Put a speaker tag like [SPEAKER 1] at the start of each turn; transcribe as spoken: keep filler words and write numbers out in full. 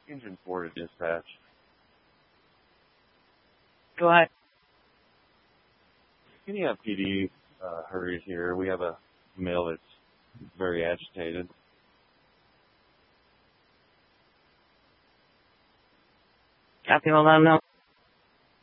[SPEAKER 1] Engine four to dispatch.
[SPEAKER 2] Go ahead.
[SPEAKER 1] Can you have P D uh, hurry here? We have a male that's very agitated.
[SPEAKER 2] Copy, we'll let him know.